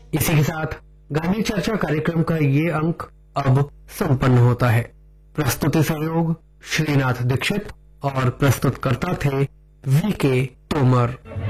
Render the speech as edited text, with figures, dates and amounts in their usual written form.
इसी के साथ गांधी चर्चा कार्यक्रम का ये अंक अब संपन्न होता है। प्रस्तुति सहयोग श्रीनाथ दीक्षित और प्रस्तुतकर्ता थे वी के तोमर।